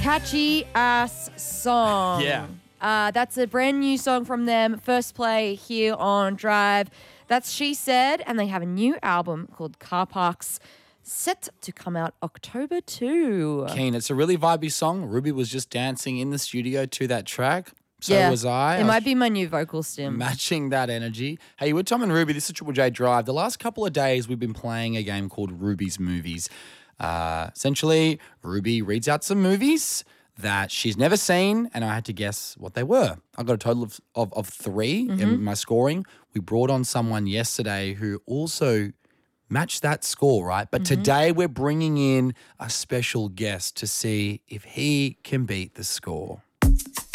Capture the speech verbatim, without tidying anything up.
Catchy ass song. Yeah. Uh, that's a brand new song from them. First play here on Drive. That's She Said, and they have a new album called Car Parks, set to come out October second. Keen. It's a really vibey song. Ruby was just dancing in the studio to that track. So yeah, was I. It I might was be my new vocal stim. matching that energy. Hey, we're Tom and Ruby. This is Triple J Drive. The last couple of days, we've been playing a game called Ruby's Movies. Uh, essentially, Ruby reads out some movies that she's never seen, and I had to guess what they were. I got a total of, of, of three Mm-hmm. in my scoring. We brought on someone yesterday who also matched that score, right? But Mm-hmm. today we're bringing in a special guest to see if he can beat the score.